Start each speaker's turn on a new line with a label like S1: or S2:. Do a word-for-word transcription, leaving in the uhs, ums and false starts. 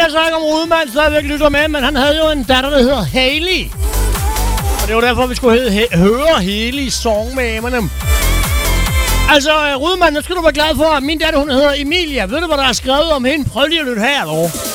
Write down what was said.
S1: så ikke, om Rudman stadigvæk lytter med, men han havde jo en datter, der hedder Hailey. Og det var derfor, vi skulle hedde, he- høre Hailey's song med Eminem. Altså, Rudman, nu skal du være glad for, at min datter, hun hedder Emilia. Ved du, hvad der er skrevet om hende? Prøv lige at lytte her, dog.